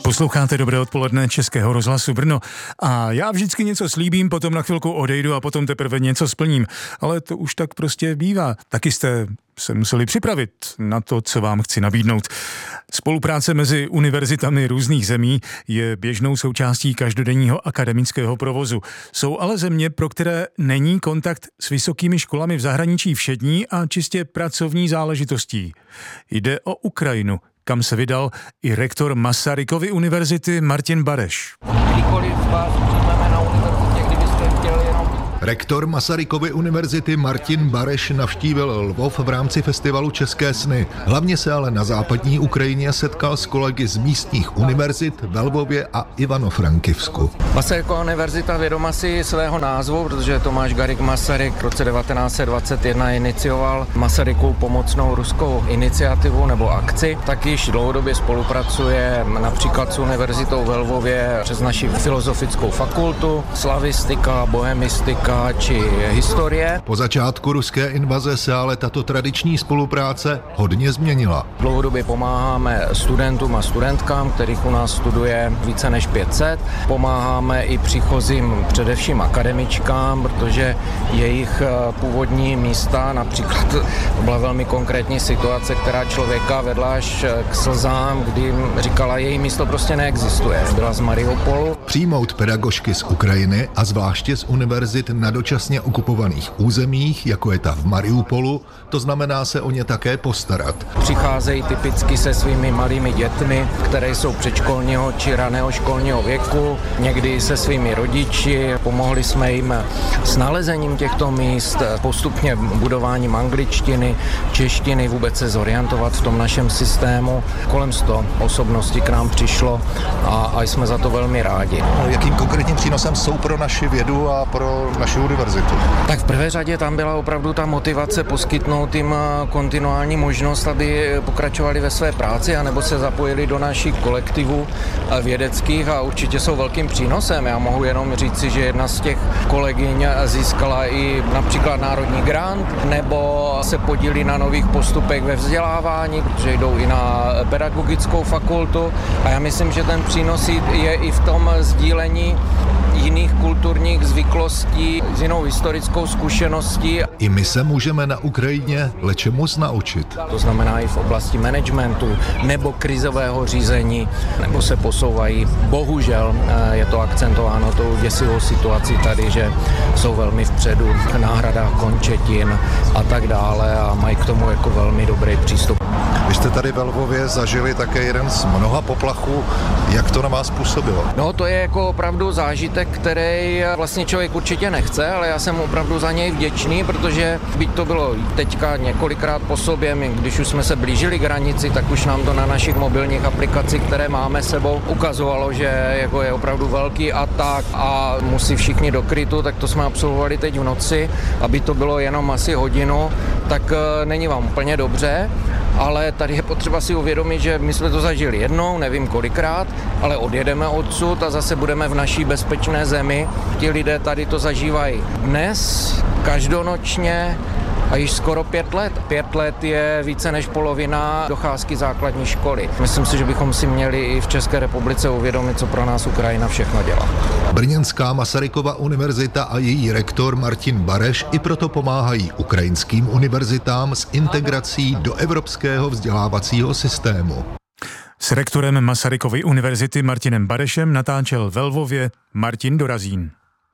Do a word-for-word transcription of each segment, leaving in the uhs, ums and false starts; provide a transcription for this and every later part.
Posloucháte Dobré odpoledne Českého rozhlasu Brno a já vždycky něco slíbím, potom na chvilku odejdu a potom teprve něco splním, ale to už tak prostě bývá. Taky jste se museli připravit na to, co vám chci nabídnout. Spolupráce mezi univerzitami různých zemí je běžnou součástí každodenního akademického provozu. Jsou ale země, pro které není kontakt s vysokými školami v zahraničí všední a čistě pracovní záležitostí. Jde o Ukrajinu, kam se vydal i rektor Masarykovy univerzity Martin Bareš. Kdykoliv vás přijmeme na univerzitě, kdybyste chtěli jenom... Rektor Masarykovy univerzity Martin Bareš navštívil Lvov v rámci festivalu České sny. Hlavně se ale na západní Ukrajině setkal s kolegy z místních univerzit ve Lvově a Ivano-Frankivsku. Masarykova univerzita vědoma si svého názvu, protože Tomáš Garrigue Masaryk v roce devatenáct set dvacet jedna inicioval Masarykovu pomocnou ruskou iniciativu nebo akci, tak již dlouhodobě spolupracuje například s univerzitou ve Lvově přes naši filozofickou fakultu, slavistika, bohemistika či historie. Po začátku ruské invaze se ale tato tradiční spolupráce hodně změnila. Dlouhodobě pomáháme studentům a studentkám, kterých u nás studuje více než pět set. Pomáháme i příchozím především akademičkám, protože jejich původní místa, například to byla velmi konkrétní situace, která člověka vedla až k slzám, kdy říkala, její místo prostě neexistuje. Byla z Mariupolu. Přijmout pedagožky z Ukrajiny a zvláště z univerzit na dočasně okupovaných územích, jako je ta v Mariupolu, to znamená se o ně také postarat. Přicházejí typicky se svými malými dětmi, které jsou předškolního či raného školního věku, někdy se svými rodiči. Pomohli jsme jim s nalezením těchto míst, postupně budováním angličtiny, češtiny, vůbec se zorientovat v tom našem systému. Kolem sto osobností k nám přišlo a, a jsme za to velmi rádi. Jakým konkrétním přínosem jsou pro naši vědu a pro naši univerzitu? Tak v prvé řadě tam byla opravdu ta motivace poskytnout jim kontinuální možnost, aby pokračovali ve své práci anebo se zapojili do našich kolektivů vědeckých a určitě jsou velkým přínosem. Já mohu jenom říci, že jedna z těch kolegyň získala i například národní grant nebo se podílí na nových postupech ve vzdělávání, protože jdou i na pedagogickou fakultu a já myslím, že ten přínos je i v tom sdílení jiných kulturních zvyklostí s jinou historickou zkušeností. I my se můžeme na Ukrajině lečemus naučit. To znamená i v oblasti managementu nebo krizového řízení, nebo se posouvají. Bohužel je to akcentováno tou děsivou situací tady, že jsou velmi vpředu v náhradách končetin a tak dále a mají k tomu jako velmi dobrý přístup. Vy jste tady ve Lvově zažili také jeden z mnoha poplachů. Jak to na vás působilo? No to je jako opravdu zážitek, který vlastně člověk určitě nechce, ale já jsem opravdu za něj vděčný, protože byť to bylo teďka několikrát po sobě, my, když už jsme se blížili k hranici, tak už nám to na našich mobilních aplikacích, které máme sebou, ukazovalo, že jako je opravdu velký atak a musí všichni do krytu, tak to jsme absolvovali teď v noci, aby to bylo jenom asi hodinu, tak není vám úplně dobře, ale tady je potřeba si uvědomit, že my jsme to zažili jednou, nevím kolikrát, ale odjedeme odsud a zase budeme v naší bezpečné zemi. Ti lidé tady to zažívají dnes, každonočně a již skoro pět let. Pět let je více než polovina docházky základní školy. Myslím si, že bychom si měli i v České republice uvědomit, co pro nás Ukrajina všechno dělá. Brněnská Masarykova univerzita a její rektor Martin Bareš i proto pomáhají ukrajinským univerzitám s integrací do evropského vzdělávacího systému. S rektorem Masarykovy univerzity Martinem Barešem natáčel ve Lvově Martin Dorazín.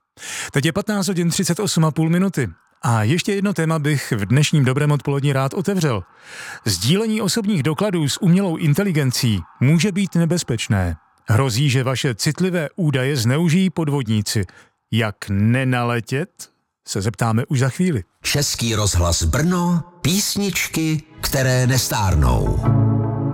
Teď je patnáct hodin třicet osm a půl minuty. A ještě jedno téma bych v dnešním Dobrém odpolední rád otevřel. Sdílení osobních dokladů s umělou inteligencí může být nebezpečné. Hrozí, že vaše citlivé údaje zneužijí podvodníci. Jak nenaletět? Se zeptáme už za chvíli. Český rozhlas Brno, písničky, které nestárnou.